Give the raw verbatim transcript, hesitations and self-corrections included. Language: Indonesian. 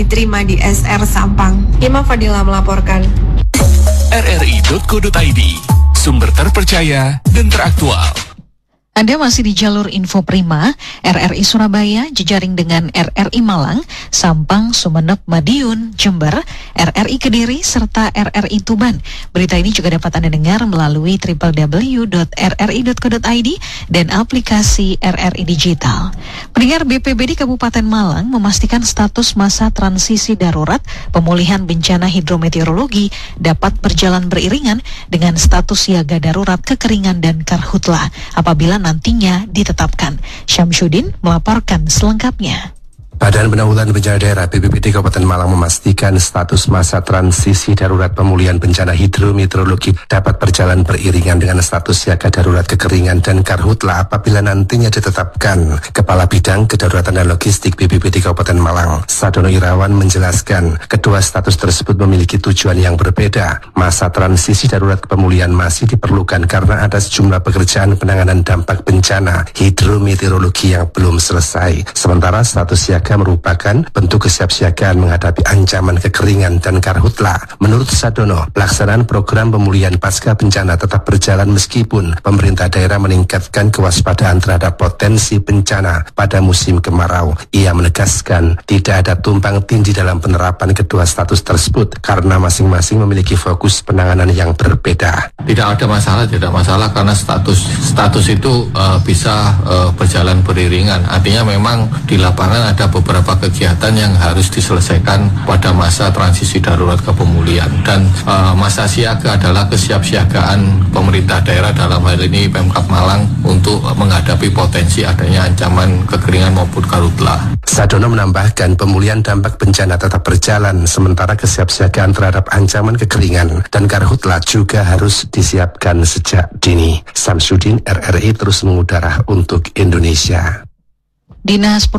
diterima di S R Sampang. Ima Fadila melaporkan. R R I titik co titik I D, sumber terpercaya dan teraktual. Anda masih di jalur Info Prima, R R I Surabaya, jejaring dengan R R I Malang, Sampang, Sumeneb, Madiun, Jember, R R I Kediri, serta R R I Tuban. Berita ini juga dapat Anda dengar melalui w w w titik r r i titik co titik i d dan aplikasi R R I Digital. Pendengar, B P B D Kabupaten Malang memastikan status masa transisi darurat pemulihan bencana hidrometeorologi dapat berjalan beriringan dengan status siaga darurat kekeringan dan karhutla apabila nantinya ditetapkan. Syamsuddin melaporkan selengkapnya. Badan Penanggulangan Bencana Daerah B P B D Kabupaten Malang memastikan status masa transisi darurat pemulihan bencana hidrometeorologi dapat berjalan beriringan dengan status siaga darurat kekeringan dan karhutla apabila nantinya ditetapkan. Kepala Bidang Kedaruratan dan Logistik B P B D Kabupaten Malang, Sadono Irawan, menjelaskan kedua status tersebut memiliki tujuan yang berbeda. Masa transisi darurat pemulihan masih diperlukan karena ada sejumlah pekerjaan penanganan dampak bencana hidrometeorologi yang belum selesai. Sementara status siaga merupakan bentuk kesiapsiagaan menghadapi ancaman kekeringan dan karhutla. Menurut Sadono, pelaksanaan program pemulihan pasca bencana tetap berjalan meskipun pemerintah daerah meningkatkan kewaspadaan terhadap potensi bencana pada musim kemarau. Ia menegaskan tidak ada tumpang tindih dalam penerapan kedua status tersebut karena masing-masing memiliki fokus penanganan yang berbeda. Tidak ada masalah, tidak masalah karena status status itu uh, bisa uh, berjalan beriringan. Artinya memang di lapangan ada beberapa kegiatan yang harus diselesaikan pada masa transisi darurat ke pemulihan, dan uh, masa siaga adalah kesiapsiagaan pemerintah daerah, dalam hal ini Pemkab Malang, untuk menghadapi potensi adanya ancaman kekeringan maupun karhutla. Sadono menambahkan pemulihan dampak bencana tetap berjalan sementara kesiapsiagaan terhadap ancaman kekeringan dan karhutla juga harus disiapkan sejak dini. Syamsuddin, R R I terus mengudara untuk Indonesia. Dinas